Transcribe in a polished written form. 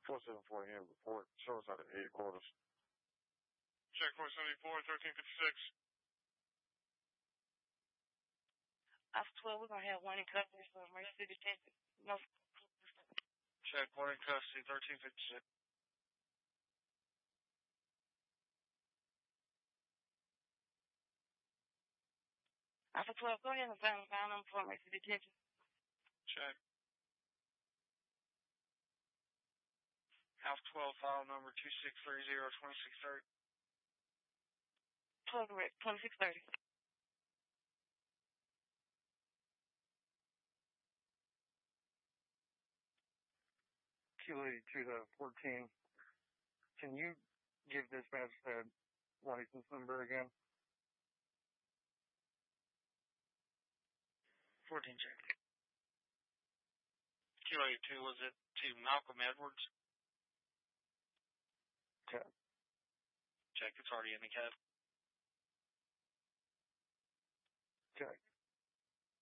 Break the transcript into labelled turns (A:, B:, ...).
A: 474 here, report. Show us out of 8 quarters.
B: Check 474, 1356.
C: After 12, we're going to have one in custody for emergency detention. No.
B: Check, one in custody, 1356.
C: After 12, go ahead and find them for emergency detention.
B: Check. House 12, file number 2630-2630.
C: 12, correct, 2630.
A: Q-Lady 2014. Can you give dispatch that license number again?
B: 14, check. Q-Lady 2, was it to Malcolm Edwards?
A: Check.
B: Check, it's already in the cab.
A: Check.